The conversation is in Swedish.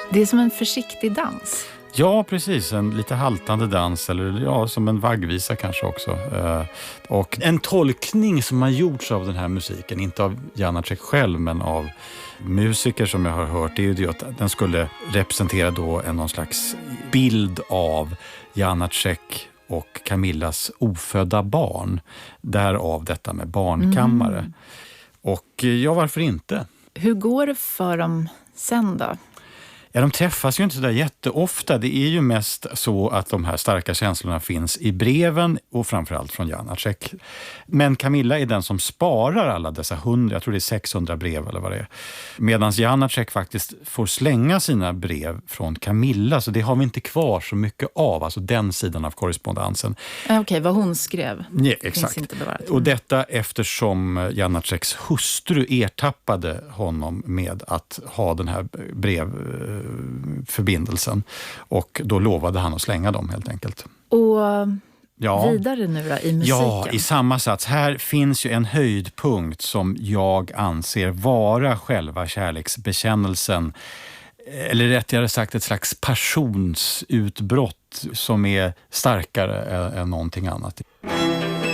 Det är som en försiktig dans. Ja, precis. En lite haltande dans, eller ja, som en vaggvisa kanske också. Och en tolkning som har gjorts av den här musiken, inte av Janáček själv, men av musiker som jag har hört, är ju det att den skulle representera då någon slags bild av Janáček och Camillas ofödda barn. Därav detta med barnkammare. Och ja, varför inte? Hur går det för dem sen då? Ja, de träffas ju inte så där jätteofta. Det är ju mest så att de här starka känslorna finns i breven och framförallt från Janáček. Men Camilla är den som sparar alla dessa 100, jag tror det är 600 brev eller vad det är. Medan Janáček faktiskt får slänga sina brev från Camilla, så det har vi inte kvar så mycket av, alltså den sidan av korrespondensen. Okej, vad hon skrev. Ja, exakt. Inte bevarat. Och detta eftersom Janáčeks hustru ertappade honom med att ha den här brevförbindelsen. Och då lovade han att slänga dem helt enkelt. Och vidare nu då i musiken? Ja, i samma sats. Här finns ju en höjdpunkt som jag anser vara själva kärleksbekännelsen. Eller rättare sagt ett slags passionsutbrott som är starkare än någonting annat.